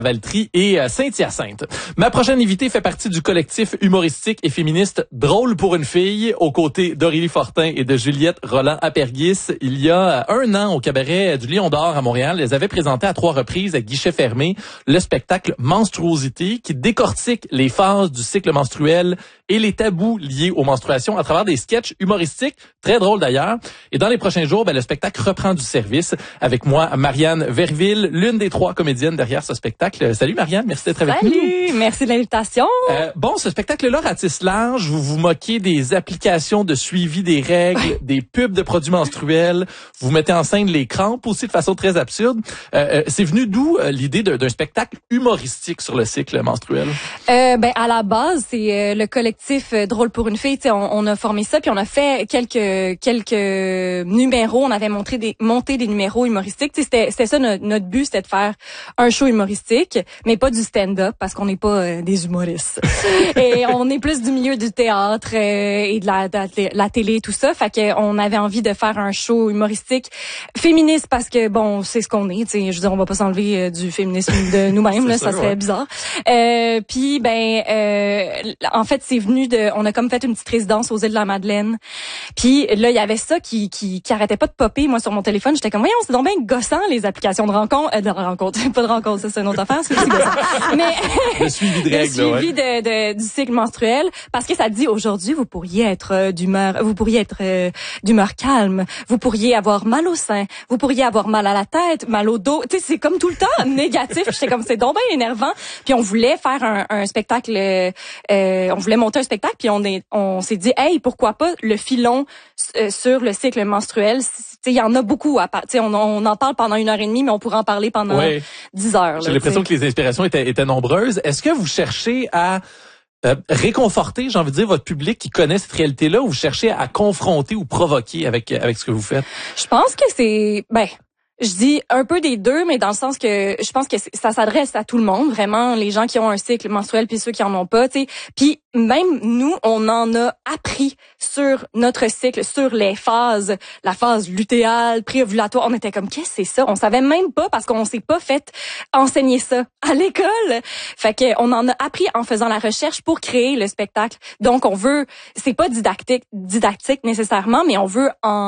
Valtry et Saint-Hyacinthe. Ma prochaine invitée fait partie du collectif humoristique et féministe Drôle pour une fille, aux côtés d'Aurélie Fortin et de Juliette Roland-Apergis. Il y a 1 an, au cabaret du Lion d'Or à Montréal, elles avaient présenté à 3 reprises à guichet fermé le spectacle Menstruosité, qui décortique les phases du cycle menstruel et les tabous liés aux menstruations à travers des sketchs humoristiques, très drôles d'ailleurs. Et dans les prochains jours, le spectacle reprend du service. Avec moi, Marianne Verville, l'une des 3 comédiennes derrière ce spectacle. Salut Marianne, merci d'être avec nous. Salut, merci de l'invitation. Bon, ce spectacle-là ratisse large. Vous vous moquez des applications de suivi des règles, des pubs de produits menstruels. Vous mettez en scène les crampes aussi de façon très absurde. C'est venu d'où l'idée d'un spectacle humoristique sur le cycle menstruel? À la base, c'est le collectif Drôle pour une fille. On a formé ça, puis on a fait quelques numéros. On avait monté des numéros humoristiques. C'était ça notre but, c'était de faire un show humoristique, mais pas du stand-up parce qu'on n'est pas des humoristes. Et on est plus du milieu du théâtre et de la télé, tout ça. Fait que on avait envie de faire un show humoristique féministe parce que bon, c'est ce qu'on est. Je veux dire, on va pas s'enlever du féminisme de nous-mêmes, là, ça serait bizarre. Puis en fait, c'est venu on a comme fait une petite résidence aux îles de la Madeleine. Puis là, il y avait ça qui arrêtait pas de popper moi sur mon téléphone. J'étais comme voyons, c'est donc bien gossant les applications de rencontres, pas de rencontres, ça c'est une autre affaire, c'est gossant. Mais le suivi de règles, du cycle menstruel, parce que ça dit aujourd'hui vous pourriez être d'humeur calme, vous pourriez avoir mal au sein, vous pourriez avoir mal à la tête, mal au dos. Tu sais, c'est comme tout le temps négatif. J'étais comme c'est donc bien énervant. Puis on voulait faire un spectacle, on voulait monter un spectacle, puis on s'est dit hey, pourquoi pas le filon sur le cycle menstruel. Il y en a beaucoup à part. On en parle pendant 1h30, mais on pourrait en parler pendant 10 heures. J'ai l'impression que les inspirations étaient nombreuses. Est-ce que vous cherchez à réconforter, j'ai envie de dire, votre public qui connaît cette réalité-là, ou vous cherchez à confronter ou provoquer avec ce que vous faites? Je pense que c'est... je dis un peu des deux, mais dans le sens que je pense que ça s'adresse à tout le monde, vraiment, les gens qui ont un cycle menstruel puis ceux qui en ont pas, tu sais. Puis même nous, on en a appris sur notre cycle, sur les phases, la phase lutéale, préovulatoire. On était comme qu'est-ce que c'est ça? On savait même pas parce qu'on s'est pas fait enseigner ça à l'école. Fait que on en a appris en faisant la recherche pour créer le spectacle. Donc on veut, c'est pas didactique nécessairement, mais on veut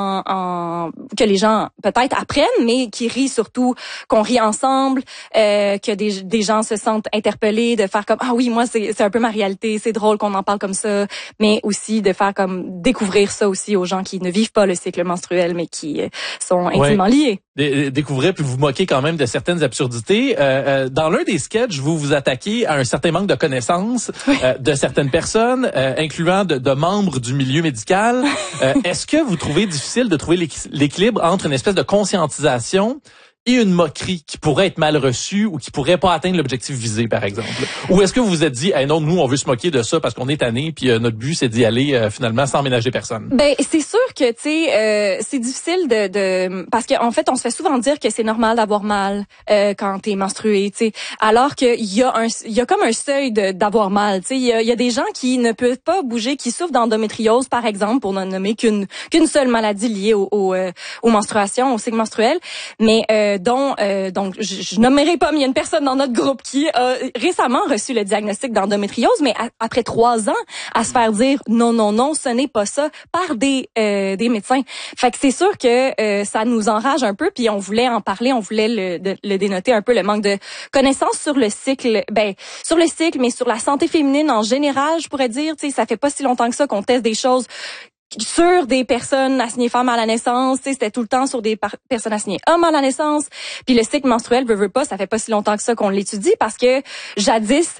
que les gens peut-être apprennent, mais qui rient surtout, qu'on rit ensemble, que des gens se sentent interpellés, de faire comme ah oui, moi c'est un peu ma réalité, c'est drôle qu'on en parle comme ça, mais aussi de faire comme découvrir ça aussi aux gens qui ne vivent pas le cycle menstruel mais qui sont intimement liés. Découvrir puis vous moquez quand même de certaines absurdités. Dans l'un des sketchs, vous vous attaquez à un certain manque de connaissances de certaines personnes, incluant de membres du milieu médical. Est-ce que vous trouvez difficile de trouver l'équilibre entre une espèce de conscientisation et une moquerie qui pourrait être mal reçue ou qui pourrait pas atteindre l'objectif visé, par exemple? Ou est-ce que vous vous êtes dit, hey non, nous, on veut se moquer de ça parce qu'on est tannés, puis notre but, c'est d'y aller finalement sans ménager personne? C'est sûr que, tu sais, c'est difficile de parce qu'en fait, on se fait souvent dire que c'est normal d'avoir mal quand t'es menstrué, tu sais, alors qu'il y a comme un seuil d'avoir mal, tu sais. Il y a des gens qui ne peuvent pas bouger, qui souffrent d'endométriose, par exemple, pour ne nommer qu'une seule maladie liée aux menstruations, au cycle menstruel, mais donc je nommerai pas, mais il y a une personne dans notre groupe qui a récemment reçu le diagnostic d'endométriose, mais après 3 ans à se faire dire non, ce n'est pas ça par des médecins. Fait que c'est sûr que ça nous enrage un peu, puis on voulait en parler, on voulait le dénoter un peu, le manque de connaissances sur le cycle, mais sur la santé féminine en général, je pourrais dire, tu sais, ça fait pas si longtemps que ça qu'on teste des choses sur des personnes assignées femmes à la naissance, tu sais, c'était tout le temps sur des personnes assignées hommes à la naissance. Puis le cycle menstruel, veut pas, ça fait pas si longtemps que ça qu'on l'étudie parce que jadis,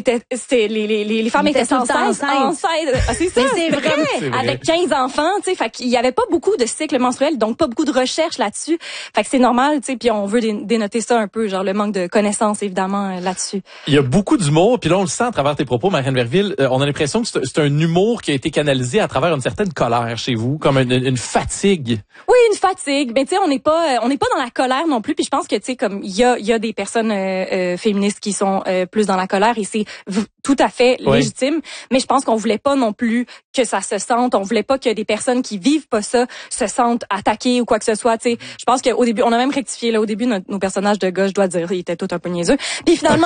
les femmes étaient enceintes. C'est ça, c'est vrai. Avec 15 enfants, tu sais, fait qu'il y avait pas beaucoup de cycle menstruel, donc pas beaucoup de recherche là-dessus. Fait que c'est normal, tu sais, puis on veut dénoter ça un peu, genre le manque de connaissances évidemment là-dessus. Il y a beaucoup d'humour, puis là on le sent à travers tes propos, Marianne Verville, on a l'impression que c'est un humour qui a été canalisé à travers une certaine colère chez vous, comme une fatigue. Oui, une fatigue. Mais tu sais, on n'est pas dans la colère non plus. Puis je pense que tu sais, comme il y a des personnes féministes qui sont plus dans la colère et c'est tout à fait légitime. Mais je pense qu'on voulait pas non plus que ça se sente. On voulait pas que des personnes qui vivent pas ça se sentent attaquées ou quoi que ce soit. Tu sais, je pense qu'au début, on a même rectifié là au début nos personnages de gars, je dois dire, ils étaient tous un peu niaiseux. Puis finalement